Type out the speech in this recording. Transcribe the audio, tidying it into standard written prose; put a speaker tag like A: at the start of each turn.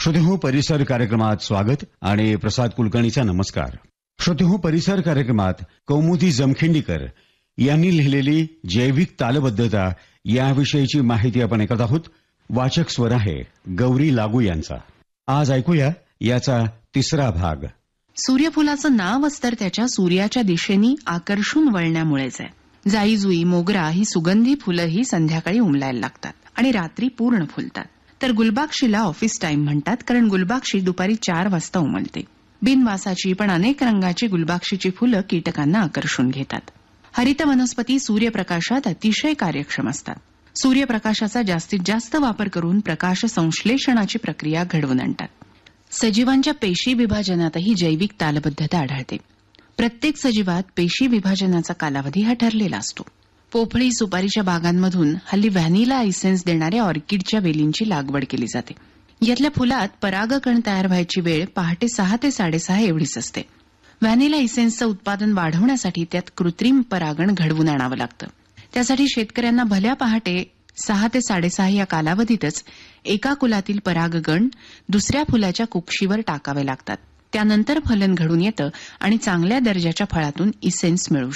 A: श्रोतेहो परिसर कार्यक्रमात स्वागत आणि प्रसाद कुलकर्णीचा नमस्कार. श्रोतेहो परिसर कार्यक्रमात कौमुदी जमखिंडीकर यांनी लिहिलेली जैविक तालबद्धता याविषयीची माहिती आपण ऐकत आहोत. वाचक स्वर आहे गौरी लागू यांचा. आज ऐकूया याचा तिसरा भाग.
B: सूर्यफुलाचं नावच तर त्याच्या सूर्याच्या दिशेने आकर्षून वळण्यामुळेच आहे. जाईजुई, मोगरा ही सुगंधी फुलंही संध्याकाळी उमलायला लागतात आणि रात्री पूर्ण फुलतात. तर गुलबाक्षीला ऑफिस टाइम म्हणतात, कारण गुलबाक्षी दुपारी 4 वाजता उमलते. बिनवासाची पण अनेक रंगाची गुलबाक्षीची फुलं कीटकांना आकर्षून घेतात. हरित वनस्पती सूर्यप्रकाशात अतिशय कार्यक्षम असतात. सूर्यप्रकाशाचा जास्तीत जास्त वापर करून प्रकाश संश्लेषणाची प्रक्रिया घडवून आणतात. सजीवांच्या पेशी विभाजनातही जैविक तालबद्धता आढळते. प्रत्येक सजीवात पेशी विभाजनाचा कालावधी हा ठरलेला असतो. पोफळी, सुपारीच्या बागांमधून हल्ली व्हॅनिला इसेन्स देणाऱ्या ऑर्किडच्या वेलींची लागवड केली जाते. यातल्या फुलात परागकण तयार व्हायची वेळ पहाटे 6 ते 6:30 एवढीच असते. व्हॅनिला इसेन्सचं उत्पादन वाढवण्यासाठी त्यात कृत्रिम परागण घडवून आणावं लागतं. त्यासाठी शेतकऱ्यांना भल्या पहाटे 6 ते 6:30 या कालावधीतच एका कुलातील परागगण दुसऱ्या फुलाच्या कुक्षीवर टाकावे लागतात. त्यानंतर फलन घडून येतं आणि चांगल्या दर्जाच्या फळातून इसेन्स मिळू